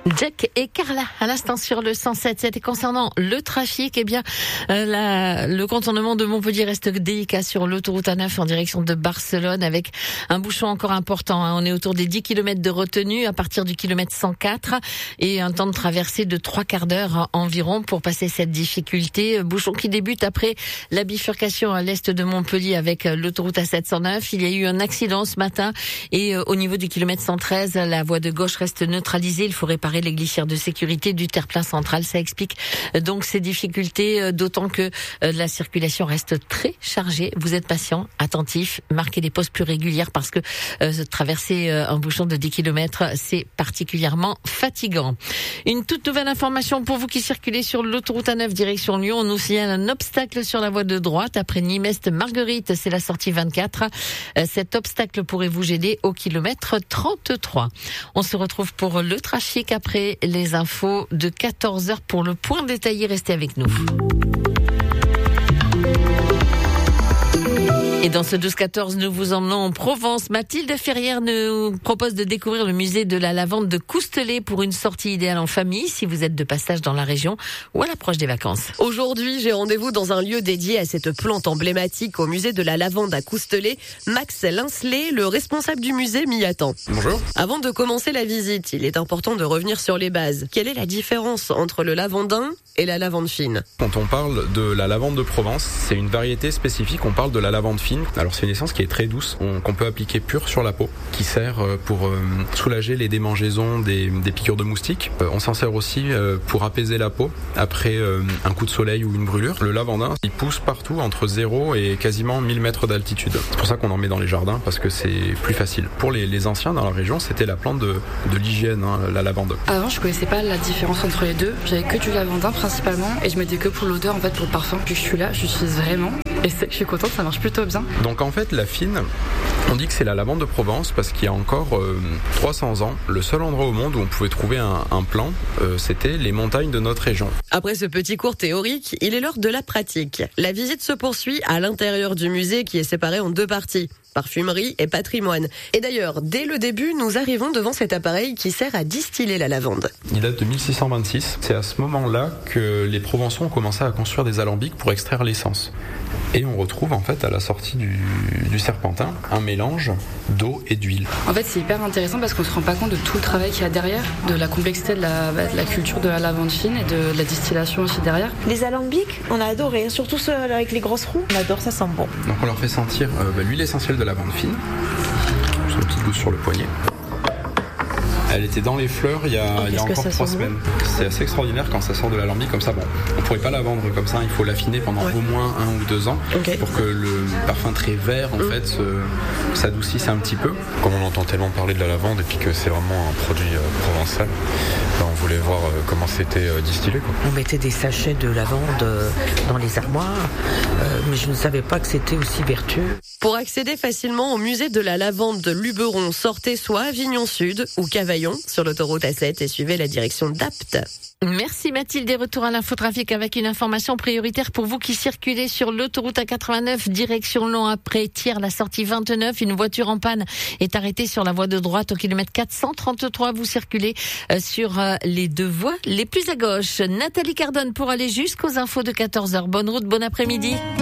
Jack et Carla à l'instant sur le 107.7. Et concernant le trafic, eh bien le contournement de Montpellier reste délicat sur l'autoroute A9 en direction de Barcelone avec un bouchon encore important. On est autour des 10 km de retenue à partir du kilomètre 104 et un temps de traversée de 3 quarts d'heure environ pour passer cette difficulté. Bouchon qui débute après la bifurcation à l'est de Montpellier avec l'autoroute A709. Il y a eu un accident ce matin et au niveau du kilomètre 113, la voie de gauche reste neutralisée. Il faut réparer les glissières de sécurité du terre-plein central. Ça explique donc ces difficultés, d'autant que la circulation reste très chargée. Vous êtes patient, attentif, marquez des pauses plus régulières parce que traverser un bouchon de 10 km, c'est particulièrement fatigant. Une toute nouvelle information pour vous qui circulez sur l'autoroute A9 direction Lyon. On nous signale un obstacle sur la voie de droite après Nimest-Marguerite. C'est la sortie 24. Cet obstacle pourrait vous gêner au kilomètre 33. On se retrouve pour le trafic après les infos de 14h pour le point détaillé. Restez avec nous. Et dans ce 12-14, nous vous emmenons en Provence. Mathilde Ferrière nous propose de découvrir le musée de la lavande de Coustelet pour une sortie idéale en famille si vous êtes de passage dans la région ou à l'approche des vacances. Aujourd'hui, j'ai rendez-vous dans un lieu dédié à cette plante emblématique au musée de la lavande à Coustelet. Max Linsley, le responsable du musée, m'y attend. Bonjour. Avant de commencer la visite, il est important de revenir sur les bases. Quelle est la différence entre le lavandin et la lavande fine? Quand on parle de la lavande de Provence, c'est une variété spécifique, on parle de la lavande fine. Alors c'est une essence qui est très douce, qu'on peut appliquer pure sur la peau, qui sert pour soulager les démangeaisons des piqûres de moustiques. On s'en sert aussi pour apaiser la peau après un coup de soleil ou une brûlure. Le lavandin, il pousse partout entre 0 et quasiment 1000 mètres d'altitude. C'est pour ça qu'on en met dans les jardins, parce que c'est plus facile. Pour les anciens dans la région, c'était la plante de l'hygiène, la lavande. Avant, je connaissais pas la différence entre les deux. J'avais que du lavandin principalement, et je mettais que pour l'odeur, en fait, pour le parfum. Puis je suis là, j'utilise vraiment. Et je suis contente, ça marche plutôt bien. Donc en fait, la fine, on dit que c'est la lavande de Provence parce qu'il y a encore 300 ans, le seul endroit au monde où on pouvait trouver un plant, c'était les montagnes de notre région. Après ce petit cours théorique, il est l'heure de la pratique. La visite se poursuit à l'intérieur du musée qui est séparé en 2 parties. Parfumerie et patrimoine. Et d'ailleurs, dès le début, nous arrivons devant cet appareil qui sert à distiller la lavande. Il date de 1626. C'est à ce moment-là que les Provençaux ont commencé à construire des alambics pour extraire l'essence. Et on retrouve en fait à la sortie du serpentin un mélange d'eau et d'huile. En fait, c'est hyper intéressant parce qu'on se rend pas compte de tout le travail qu'il y a derrière, de la complexité de la culture de la lavande fine et de la distillation aussi derrière. Les alambics, on a adoré, surtout ceux avec les grosses roues. On adore, ça sent bon. Donc on leur fait sentir l'huile essentielle de lavande fine. Sur une petite goutte sur le poignet. Elle était dans les fleurs il y a encore 3 semaines. C'est assez extraordinaire quand ça sort de l'alambic comme ça. Bon, on pourrait pas la vendre comme ça, il faut l'affiner pendant au moins 1 ou 2 ans pour que le parfum très vert en fait s'adoucisse un petit peu. Comme on entend tellement parler de la lavande et puis que c'est vraiment un produit provençal, on voulait voir comment c'était distillé, quoi. On mettait des sachets de lavande dans les armoires, mais je ne savais pas que c'était aussi vertueux. Pour accéder facilement au musée de la lavande de Luberon, sortez soit Avignon Sud ou Cavaillon sur l'autoroute A7 et suivez la direction d'Apt. Merci Mathilde, et retour à l'infotrafic avec une information prioritaire pour vous qui circulez sur l'autoroute A89 direction Lyon après Thiers, la sortie 29. Une voiture en panne est arrêtée sur la voie de droite au kilomètre 433. Vous circulez sur les 2 voies les plus à gauche. Nathalie Cardone pour aller jusqu'aux infos de 14h. Bonne route, bon après-midi.